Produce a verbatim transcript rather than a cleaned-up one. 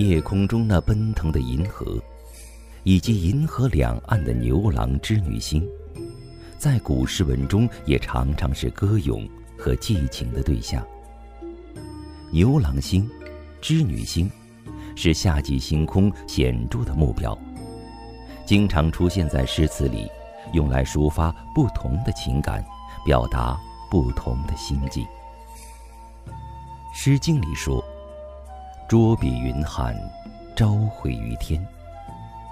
夜空中那奔腾的银河，以及银河两岸的牛郎织女星，在古诗文中也常常是歌咏和寄情的对象。牛郎星、织女星是夏季星空显著的目标，经常出现在诗词里，用来抒发不同的情感，表达不同的心境。诗经里说：捉彼云汉，朝回于天。